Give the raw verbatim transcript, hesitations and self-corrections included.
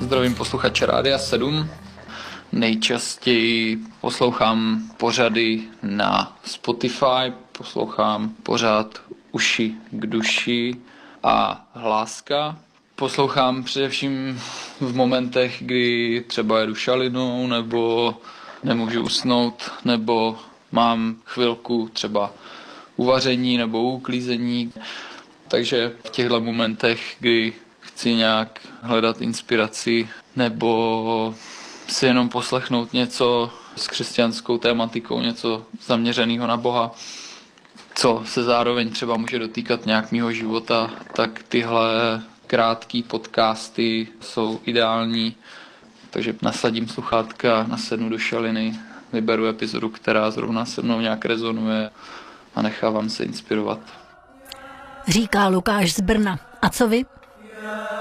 Zdravím posluchače Rádia sedm. Nejčastěji poslouchám pořady na Spotify, poslouchám pořád Uši k duši a Hláska. Poslouchám především v momentech, kdy třeba jedu šalinou, nebo nemůžu usnout, nebo mám chvilku třeba uvaření nebo uklízení. Takže v těchto momentech, kdy chci nějak hledat inspiraci nebo si jenom poslechnout něco s křesťanskou tématikou, něco zaměřeného na Boha, co se zároveň třeba může dotýkat nějak mýho života, tak tyhle krátké podcasty jsou ideální. Takže nasadím sluchátka, nasednu do šaliny, vyberu epizodu, která zrovna se mnou nějak rezonuje a nechávám se inspirovat. Říká Lukáš z Brna. A co vy?